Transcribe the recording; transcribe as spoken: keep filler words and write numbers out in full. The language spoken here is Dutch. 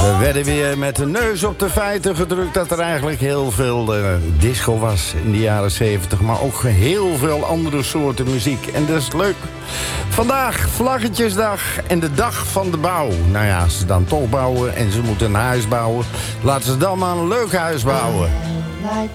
We werden weer met de neus op de feiten gedrukt dat er eigenlijk heel veel uh, disco was in de jaren zeventig. Maar ook heel veel andere soorten muziek. En dat is leuk. Vandaag Vlaggetjesdag en de dag van de bouw. Nou ja, als ze dan toch bouwen en ze moeten een huis bouwen, laten ze dan maar een leuk huis bouwen.